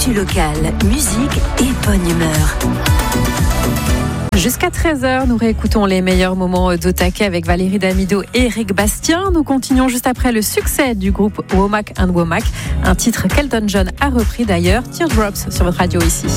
Actu locale, musique et bonne humeur. Jusqu'à 13h, nous réécoutons les meilleurs moments d'Au-Taquet avec Valérie Damido et Eric Bastien. Nous continuons juste après le succès du groupe Womack & Womack, un titre qu'Elton John a repris d'ailleurs, Teardrops sur votre radio ici.